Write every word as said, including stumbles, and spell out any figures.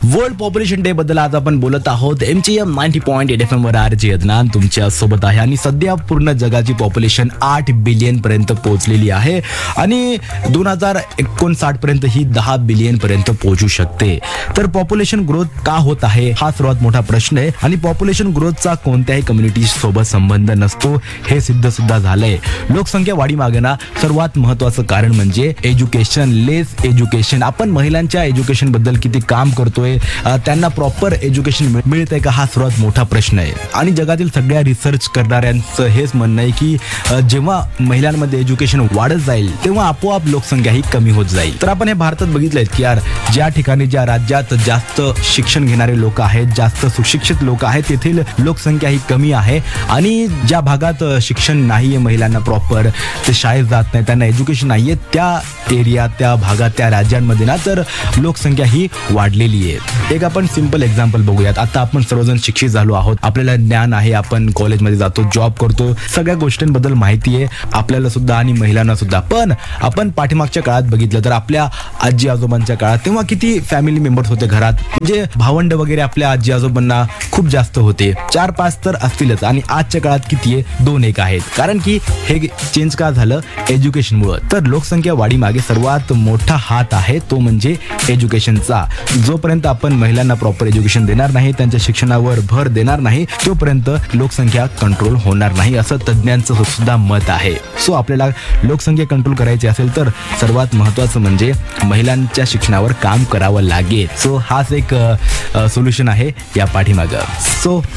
World population day बद्दल आज आपण बोलत आहोत. एम ची M ninety point eight F M वर आर जे अदनान तुमच्या सोबत आहे. आणि सध्या पूर्ण जगाची पॉप्युलेशन आठ बिलियन पर्यंत पोहोचलेली आहे आणि दोन हजार एकोणसाठ पर्यंत ही दहा बिलियन पर्यंत पोहोचू शकते. तर पॉप्युलेशन ग्रोथ का होत आहे हा सर्वात मोठा प्रश्न आहे. आणि पॉप्युलेशन ग्रोथचा कोणत्याही कम्युनिटी सोबत संबंध नसतो हे सिद्ध सुद्धा झालंय. लोकसंख्या वाढी मागे ना सर्वात महत्वाचं कारण म्हणजे एज्युकेशन, लेस एज्युकेशन. आपण महिलांच्या एज्युकेशन बद्दल किती काम करतोय, त्यांना प्रॉपर एज्युकेशन मिळतंय का हा सर्वात मोठा प्रश्न आहे. आणि जगातील सगळ्या रिसर्च करणाऱ्यांचं हेच म्हणणं आहे की जेव्हा महिलांमध्ये एज्युकेशन वाढत जाईल तेव्हा आपोआप लोकसंख्या ही कमी होत जाईल. तर आपण हे भारतात बघितलंय की यार ज्या ठिकाणी ज्या राज्यात जास्त शिक्षण घेणारे लोक आहेत, जास्त सुशिक्षित लोक आहेत, तेथील लोकसंख्या ही कमी आहे. आणि ज्या भागात शिक्षण नाहीये महिलांना प्रॉपर, ते शाळेत जात नाही, त्यांना एज्युकेशन नाहीये, त्या एरिया, त्या भागात, त्या राज्यांमध्ये ना तर लोकसंख्या ही वाढलेली आहे. एक आपण सिंपल एक्झाम्पल बघूयात. आता आपण सर्वजण शिक्षित झालो आहोत, आपल्याला ज्ञान आहे, आपण कॉलेजमध्ये जातो, जॉब करतो, सगळ्या गोष्टींबद्दल माहिती आहे आपल्याला सुद्धा आणि महिलांना सुद्धा. पण आपण पाठीमागच्या काळात बघितलं तर आपल्या आजी आजोबांच्या काळात तेव्हा किती फॅमिली मेंबर्स होते घरात, म्हणजे भावंड वगैरे आपल्या आजी आजोबांना खूप जास्त होते, चार पाच तर असतीलच. आणि आजच्या काळात किती आहे, दोन एक आहेत. कारण की हे चेंज का झालं, एज्युकेशनमुळे. तर लोकसंख्या वाढी मागे सर्वात मोठा हात आहे तो म्हणजे एज्युकेशनचा. जोपर्यंत आपण महिलांना प्रॉपर एज्युकेशन देणार नाही, त्यांच्या शिक्षणावर भर देणार नाही, तोपर्यंत लोकसंख्या कंट्रोल होणार नाही, असं तज्ज्ञांचं सुद्धा मत आहे. सो आपल्याला लोकसंख्या कंट्रोल करायची असेल तर सर्वात महत्त्वाचं म्हणजे महिलांच्या शिक्षणावर काम करावं लागेल. सो हाच एक सोल्युशन आहे या पाठीमागं. सो